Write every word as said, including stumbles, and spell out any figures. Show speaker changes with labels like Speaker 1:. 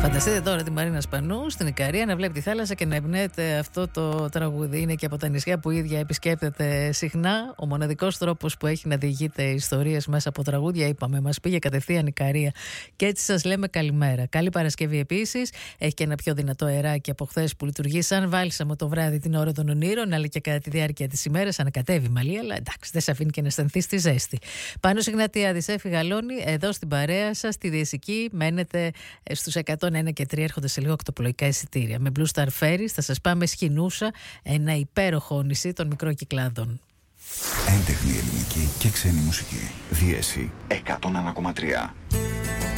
Speaker 1: Φανταστείτε τώρα τη Μαρίνα Σπανού στην Ικαρία να βλέπει τη θάλασσα και να εμπνέεται αυτό το τραγούδι. Είναι και από τα νησιά που η ίδια επισκέπτεται συχνά. Ο μοναδικός τρόπος που έχει να διηγείται ιστορίες μέσα από τραγούδια, είπαμε, μας πήγε κατευθείαν Ικαρία. Και έτσι σας λέμε καλημέρα. Καλή Παρασκευή επίσης. Έχει και ένα πιο δυνατό αεράκι από χθες που λειτουργεί σαν βάλσαμο το βράδυ την ώρα των ονείρων, αλλά και κατά τη διάρκεια της ημέρας ανακατεύει μαλλί, αλλά εντάξει, δεν σε αφήνει και να αισθανθεί τη ζέστη. Πάνος Ιγνατιάδης, Εφη Γαλώνη, εδώ στην παρέα σας, στη Διεσική, μένετε στους εκατόν ένα και τρία, έρχονται σε λίγο οκτωπλοϊκά εισιτήρια. Με Blue Star Ferries θα σας πάμε Σχοινούσα, ένα υπέροχο νησί των μικροκυκλάδων.
Speaker 2: Έντεχνη ελληνική και ξένη μουσική. Διέση εκατόν ένα κόμμα τρία.